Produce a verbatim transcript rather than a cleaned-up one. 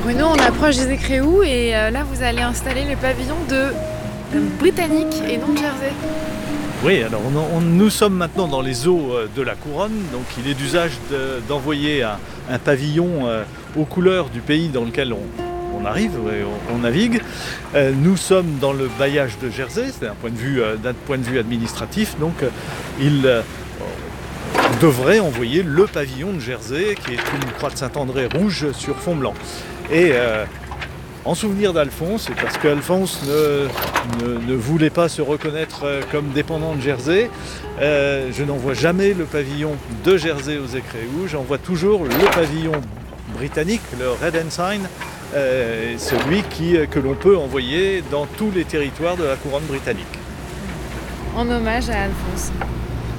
Bruno, on approche des Écréous et euh, là vous allez installer le pavillon de euh, Britannique et non de Jersey. Oui, alors on, on, nous sommes maintenant dans les eaux de la Couronne, donc il est d'usage de, d'envoyer un, un pavillon euh, aux couleurs du pays dans lequel on, on arrive, on, on navigue. Euh, nous sommes dans le bailliage de Jersey, c'est d'un point de vue, euh, d'un point de vue administratif, donc euh, il euh, devrait envoyer le pavillon de Jersey, qui est une croix de Saint-André rouge sur fond blanc. Et euh, en souvenir d'Alphonse, et parce qu'Alphonse ne, ne, ne voulait pas se reconnaître comme dépendant de Jersey, euh, je n'envoie jamais le pavillon de Jersey aux Écréous, j'envoie toujours le pavillon britannique, le Red Ensign, euh, celui qui, que l'on peut envoyer dans tous les territoires de la couronne britannique. En hommage à Alphonse.